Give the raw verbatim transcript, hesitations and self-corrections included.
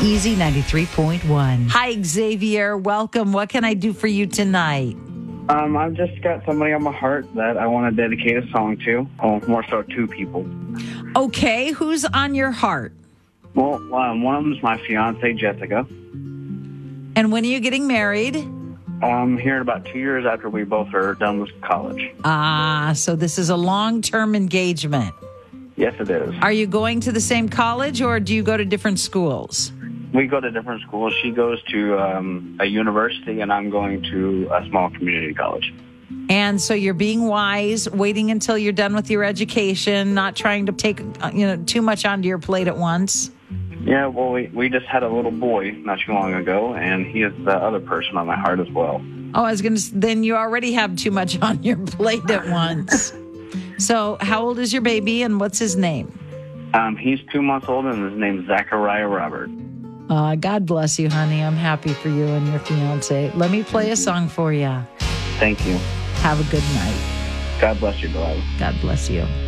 Easy ninety-three point one. Hi, Xavier. Welcome. What can I do for you tonight? Um, I've just got somebody on my heart that I want to dedicate a song to. Oh, more so two people. Okay. Who's on your heart? Well, um, one of them is my fiance, Jessica. And when are you getting married? Um, here in about two years after we both are done with college. Ah, so this is a long-term engagement. Yes, it is. Are you going to the same college or do you go to different schools? We go to different schools. She goes to um, a university, and I'm going to a small community college. And so you're being wise, waiting until you're done with your education, not trying to take you know too much onto your plate at once. Yeah, well, we, we just had a little boy not too long ago, and he is the other person on my heart as well. Oh, I was going to. Then you already have too much on your plate at once. So, how old is your baby, and what's his name? Um, he's two months old, and his name's Zachariah Robert. Uh, God bless you, honey. I'm happy for you and your fiance. Let me play a song for you. Thank you. Have a good night. God bless you, Delilah. God bless you.